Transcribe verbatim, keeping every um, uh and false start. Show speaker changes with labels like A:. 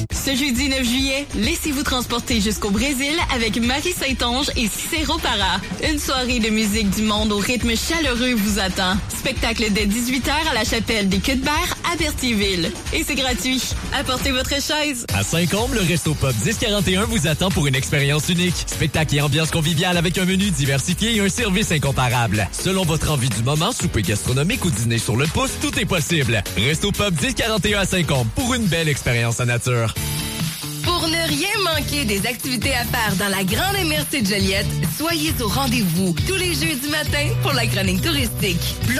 A: Ce jeudi neuf juillet, laissez-vous transporter jusqu'au Brésil avec Marie Saint-Onge et Cicero Para. Une soirée de musique du monde au rythme chaleureux vous attend. Spectacle dès dix-huit heures à la chapelle des Cuthberts à Berthierville. Et c'est gratuit. Apportez votre chaise.
B: À Saint-Côme, le Resto Pop dix quarante et un vous attend pour une expérience unique. Spectacle et ambiance conviviale avec un menu diversifié et un service incomparable. Selon votre envie du moment, souper gastronomique ou dîner sur le pouce, tout est possible. Resto Pop dix quarante et un à Saint-Côme pour une belle expérience en nature.
C: Pour ne rien manquer des activités à faire dans la grande M R C de Joliette, soyez au rendez-vous tous les jeudis matins pour la chronique touristique.